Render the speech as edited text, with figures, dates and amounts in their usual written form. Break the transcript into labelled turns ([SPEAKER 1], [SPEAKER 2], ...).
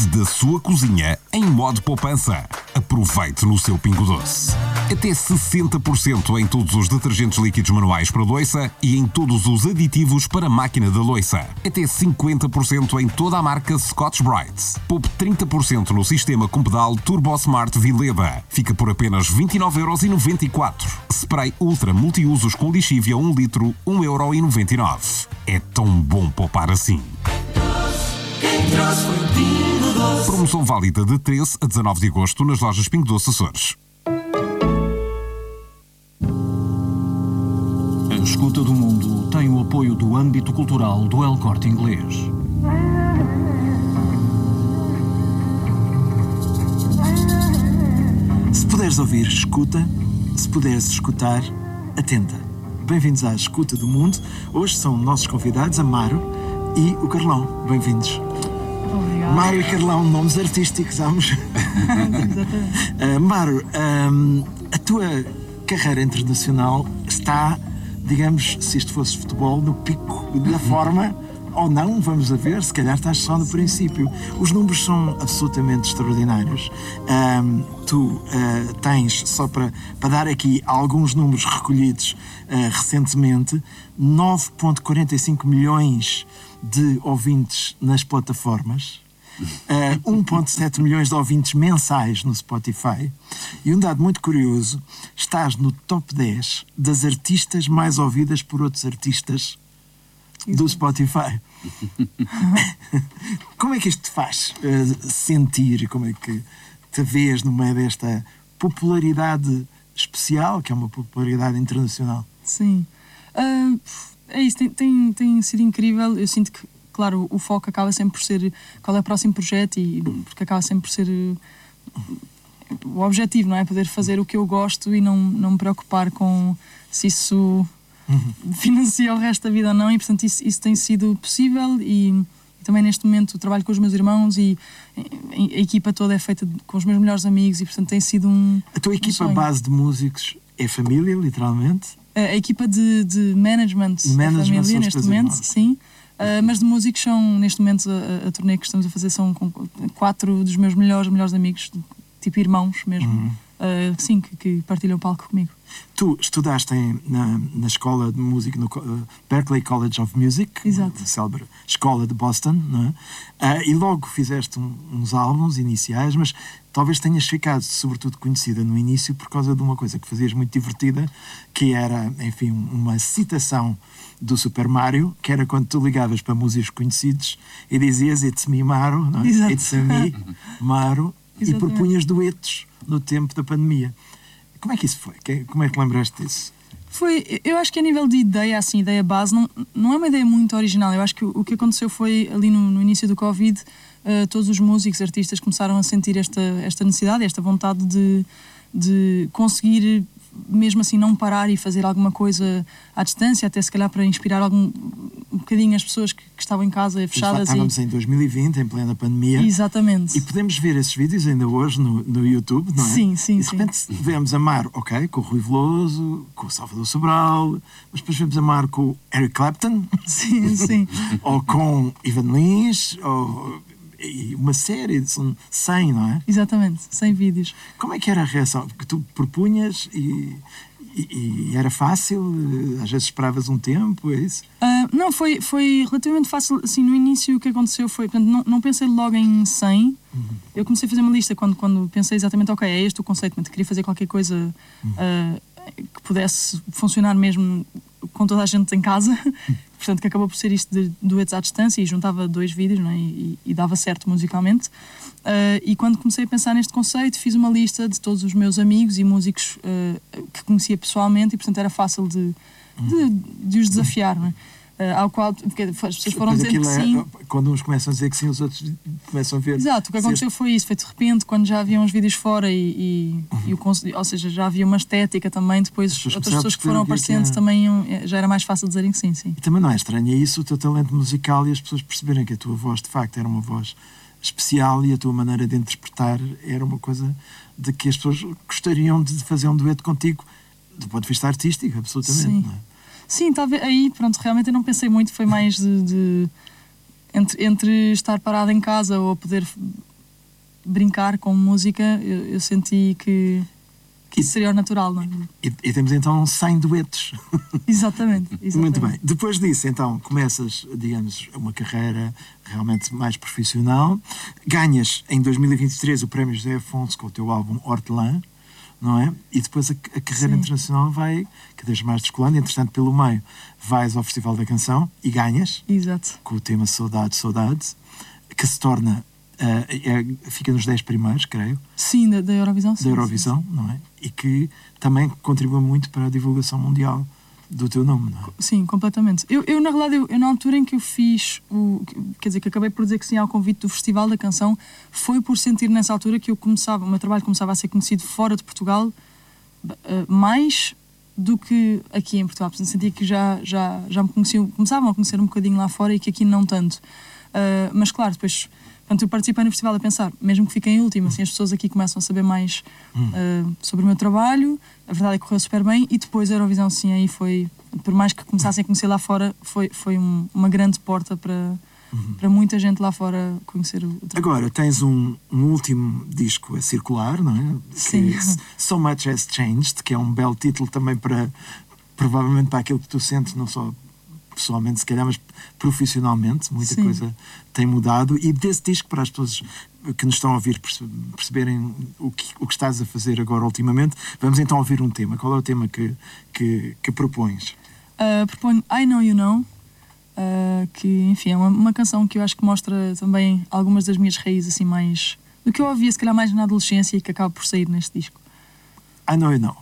[SPEAKER 1] produtividade da sua cozinha em modo poupança. Aproveite no seu Pingo Doce. Até 60% em todos os detergentes líquidos manuais para louça e em todos os aditivos para a máquina da louça. Até 50% em toda a marca Scotch-Brite. Poupe 30% no sistema com pedal Turbo Smart Vileda. Fica por apenas 29,94€. Spray Ultra multiusos com lixívia 1 litro, 1,99€. É tão bom poupar assim. Promoção válida de 13 a 19 de agosto nas lojas Pingo Doce Açores.
[SPEAKER 2] A Escuta do Mundo tem o apoio do âmbito cultural do El Corte Inglês.
[SPEAKER 3] Se puderes ouvir, escuta. Se puderes escutar, atenta. Bem-vindos à Escuta do Mundo. Hoje são nossos convidados a Maro e o Carlão. Bem-vindos.
[SPEAKER 4] Obrigada.
[SPEAKER 3] Maro e Carlão, nomes artísticos, vamos. Maro, a tua carreira internacional está, digamos, se isto fosse futebol, no pico da forma, ou não, vamos a ver, se calhar estás só no princípio. Os números são absolutamente extraordinários. Tu tens, só para dar aqui alguns números recolhidos recentemente, 9,45 milhões de ouvintes nas plataformas, 1,7 milhões de ouvintes mensais no Spotify, e um dado muito curioso, estás no top 10 das artistas mais ouvidas por outros artistas do Spotify. Como é que isto te faz sentir? Como é que te vês no meio desta popularidade especial, que é uma popularidade internacional?
[SPEAKER 4] Sim. É isso, tem sido incrível. Eu sinto que, claro, o foco acaba sempre por ser qual é o próximo projeto, e porque acaba sempre por ser o objetivo, não é? Poder fazer o que eu gosto e não me preocupar com se isso financia o resto da vida ou não, e portanto isso tem sido possível. E também neste momento trabalho com os meus irmãos e a equipa toda é feita com os meus melhores amigos, e portanto tem sido
[SPEAKER 3] A tua equipa base de músicos é família, literalmente?
[SPEAKER 4] A equipa de management da família neste momento, sim. Mas de músicos são, neste momento, a turnê que estamos a fazer são com 4 dos meus melhores amigos, tipo irmãos mesmo, sim, que partilham o palco comigo.
[SPEAKER 3] Tu estudaste na escola de música, no Berklee College of Music,
[SPEAKER 4] Exato.
[SPEAKER 3] A célebre escola de Boston, não é? E logo fizeste uns álbuns iniciais, mas talvez tenhas ficado sobretudo conhecida no início por causa de uma coisa que fazias muito divertida, que era, enfim, uma citação do Super Mario, que era quando tu ligavas para músicos conhecidos e dizias "It's me, Maro", não é?
[SPEAKER 4] Exato.
[SPEAKER 3] "It's me, Maro", e
[SPEAKER 4] Exatamente.
[SPEAKER 3] propunhas duetos no tempo da pandemia. Como é que isso foi? Como é que lembraste disso?
[SPEAKER 4] Eu acho que a nível de ideia, assim, ideia base, não é uma ideia muito original. Eu acho que o que aconteceu foi ali no início do Covid, todos os músicos, artistas começaram a sentir esta necessidade, esta vontade de conseguir, mesmo assim, não parar e fazer alguma coisa à distância, até se calhar para inspirar um bocadinho as pessoas que estavam em casa fechadas.
[SPEAKER 3] Estávamos em 2020, em plena pandemia.
[SPEAKER 4] Exatamente.
[SPEAKER 3] E podemos ver esses vídeos ainda hoje no YouTube, não é?
[SPEAKER 4] Sim, sim,
[SPEAKER 3] e de repente vemos a Maro, ok, com o Rui Veloso, com o Salvador Sobral, mas depois vemos a Maro com o Eric Clapton.
[SPEAKER 4] Sim, sim.
[SPEAKER 3] Ou com Ivan Lins, e uma série, são 100, não é?
[SPEAKER 4] Exatamente, 100 vídeos.
[SPEAKER 3] Como é que era a reação? Que tu propunhas e era fácil? Às vezes esperavas um tempo, é isso?
[SPEAKER 4] Não, foi relativamente fácil. Assim, no início o que aconteceu foi, portanto, não pensei logo em 100. Eu comecei a fazer uma lista quando pensei exatamente, ok, é este o conceito, mas queria fazer qualquer coisa que pudesse funcionar mesmo com toda a gente em casa. Portanto, que acabou por ser isto de duetos à distância, e juntava 2 vídeos, não é? E dava certo musicalmente. E quando comecei a pensar neste conceito, fiz uma lista de todos os meus amigos e músicos que conhecia pessoalmente, e portanto era fácil de os desafiar, não é? Ao qual, porque as pessoas foram dizendo que sim.
[SPEAKER 3] Quando uns começam a dizer que sim, os outros começam a ver.
[SPEAKER 4] Exato, o que aconteceu foi isso, foi de repente, quando já havia uns vídeos fora ou seja, já havia uma estética também, depois outras pessoas que foram aparecendo também já era mais fácil dizerem que sim, sim.
[SPEAKER 3] E também não é estranho, é isso, o teu talento musical, e as pessoas perceberem que a tua voz de facto era uma voz especial, e a tua maneira de interpretar era uma coisa de que as pessoas gostariam de fazer um dueto contigo do ponto de vista artístico, absolutamente.
[SPEAKER 4] Sim.
[SPEAKER 3] Não é?
[SPEAKER 4] Sim, talvez aí, pronto, realmente eu não pensei muito, foi mais entre estar parada em casa ou poder brincar com música, eu senti que isso seria o natural, não é?
[SPEAKER 3] E temos então 100 duetos.
[SPEAKER 4] Exatamente.
[SPEAKER 3] Muito bem. Depois disso, então, começas, digamos, uma carreira realmente mais profissional. Ganhas, em 2023, o Prémio José Afonso com o teu álbum Hortelã, não é? E depois a carreira
[SPEAKER 4] Sim.
[SPEAKER 3] internacional vai cada vez mais descolando. Entretanto, pelo meio, vais ao Festival da Canção e ganhas,
[SPEAKER 4] Exato.
[SPEAKER 3] com o tema Saudade, Saudade, que se torna... fica nos 10 primeiros, creio,
[SPEAKER 4] Sim, da Eurovisão. Sim,
[SPEAKER 3] da Eurovisão, não é? E que também contribui muito para a divulgação mundial do teu nome, não é?
[SPEAKER 4] Sim, completamente. Eu na realidade, eu na altura em que eu fiz quer dizer, que acabei por dizer que sim ao convite do Festival da Canção, foi por sentir nessa altura que o meu trabalho começava a ser conhecido fora de Portugal, mais do que aqui em Portugal. Portanto, sentia que já me conheciam, começavam a conhecer um bocadinho lá fora e que aqui não tanto. Mas claro, depois... Portanto, eu participei no festival a pensar, mesmo que fiquei em último, assim, as pessoas aqui começam a saber mais sobre o meu trabalho. A verdade é que correu super bem. E depois a Eurovisão, sim, aí foi, por mais que começassem a conhecer lá fora, foi uma grande porta para muita gente lá fora conhecer o trabalho.
[SPEAKER 3] Agora, tens um último disco a circular, não é?
[SPEAKER 4] Sim.
[SPEAKER 3] Que é So Much Has Changed, que é um belo título também provavelmente para aquilo que tu sentes, não só pessoalmente, se calhar, mas profissionalmente. Muita
[SPEAKER 4] Sim.
[SPEAKER 3] coisa tem mudado. E desse disco, para as pessoas que nos estão a ouvir perceberem o que estás a fazer agora ultimamente, vamos então ouvir um tema. Qual é o tema que propões?
[SPEAKER 4] Proponho I Know You Know, que, enfim, é uma canção que eu acho que mostra também algumas das minhas raízes, assim, mais... do que eu ouvia, se calhar, mais na adolescência e que acaba por sair neste disco.
[SPEAKER 3] I Know You Know.